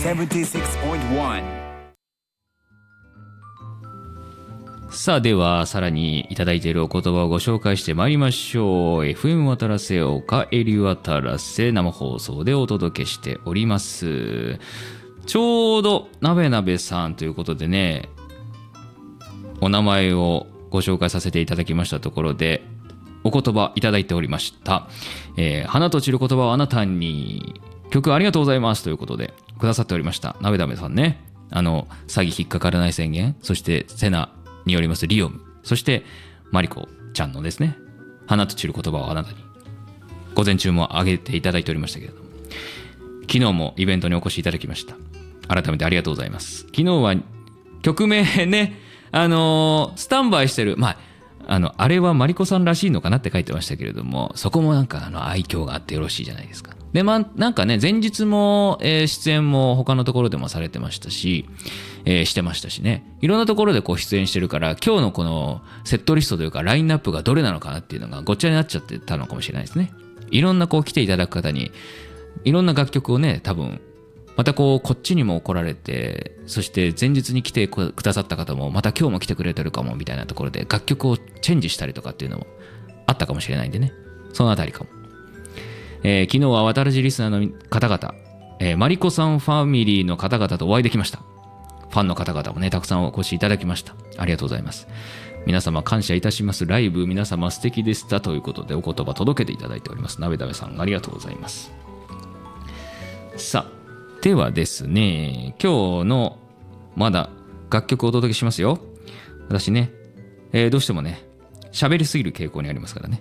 76.1。 さあではさらにいただいているお言葉をご紹介してまいりましょう。 FM 渡らせ岡エリ渡らせ生放送でお届けしております。ちょうどなべなべさんということでね、お名前をご紹介させていただきましたところでお言葉いただいておりました。花と散る言葉をあなたに、曲ありがとうございますということでくださっておりました。なべなべさんね、詐欺引っかからない宣言、そしてセナによりますリオム、そしてマリコちゃんのですね、花と散る言葉をあなたに、午前中も上げていただいておりましたけれども、昨日もイベントにお越しいただきました。改めてありがとうございます。昨日は曲名ね、スタンバイしてる、あれはマリコさんらしいのかなって書いてましたけれども、そこもなんか愛嬌があってよろしいじゃないですか。でなんかね、前日も、出演も他のところでもされてましたし、してましたしね、いろんなところでこう出演してるから、今日のこのセットリストというかラインナップがどれなのかなっていうのがごっちゃになっちゃってたのかもしれないですね。いろんなこう来ていただく方にいろんな楽曲をね、多分またこっちにも来られて、そして前日に来てくださった方もまた今日も来てくれてるかもみたいなところで楽曲をチェンジしたりとかっていうのもあったかもしれないんでね、そのあたりかも。昨日は渡るじリスナーの方々、マリコさんファミリーの方々とお会いできました。ファンの方々もね、たくさんお越しいただきました。ありがとうございます。皆様感謝いたします。ライブ皆様素敵でしたということでお言葉届けていただいております。なべだべさんありがとうございます。さあではですね、今日のまだ楽曲をお届けしますよ。私ね、どうしてもね喋りすぎる傾向にありますからね。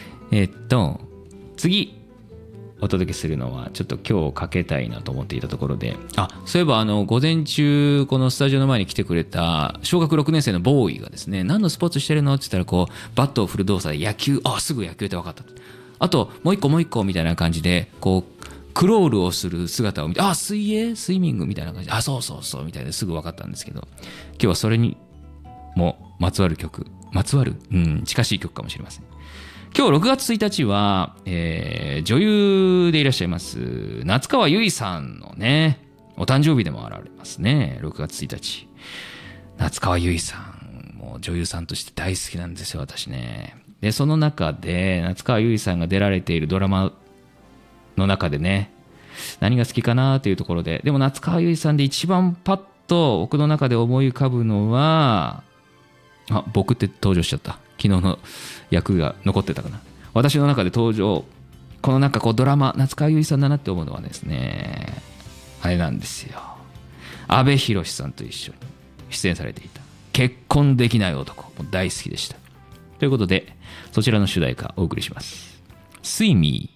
次お届けするのはちょっと今日かけたいなと思っていたところで、そういえば午前中このスタジオの前に来てくれた小学6年生のボーイがですね、何のスポーツしてるのって言ったら、バットを振る動作で野球、すぐ野球って分かった。あともう一個みたいな感じでクロールをする姿を見て、水泳スイミングみたいな感じで、そうみたいですぐ分かったんですけど、今日はそれにもまつわる曲、近しい曲かもしれません。今日6月1日は、女優でいらっしゃいます夏川由衣さんのねお誕生日でもあられますね。6月1日、夏川由衣さんも女優さんとして大好きなんですよ、私ね。でその中で夏川由衣さんが出られているドラマの中でね、何が好きかなというところで、でも夏川由衣さんで一番パッと僕の中で思い浮かぶのは、僕って登場しちゃった。昨日の役が残ってたかな。私の中で登場、このなんかドラマ夏川由衣さんだなって思うのはですね、あれなんですよ、阿部寛さんと一緒に出演されていた結婚できない男、もう大好きでした。ということでそちらの主題歌お送りします。スイミー